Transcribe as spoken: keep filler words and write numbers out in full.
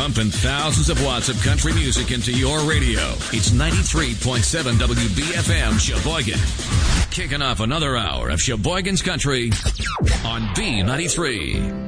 pumping thousands of watts of country music into your radio. It's ninety-three point seven W B F M Sheboygan. Kicking off another hour of Sheboygan's Country on B ninety-three.